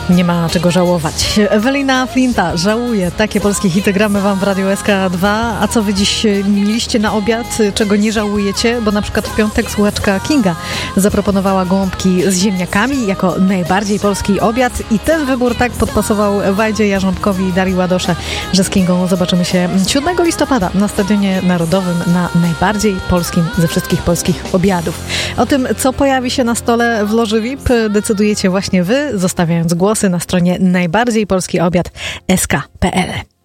Nie ma czego żałować. Ewelina Flinta żałuje. Takie polskie hity gramy wam w Radiu SK2. A co wy dziś mieliście na obiad? Czego nie żałujecie? Bo na przykład w piątek słuchaczka Kinga zaproponowała gołąbki z ziemniakami jako najbardziej polski obiad i ten wybór tak podpasował Wajdzie Jarząbkowi i Darii Ładosze, że z Kingą zobaczymy się 7 listopada na Stadionie Narodowym na najbardziej polskim ze wszystkich polskich obiadów. O tym, co pojawi się na stole w loży VIP, decydujecie właśnie wy, zostawiając głosy na stronie najbardziej polski obiad sk.pl.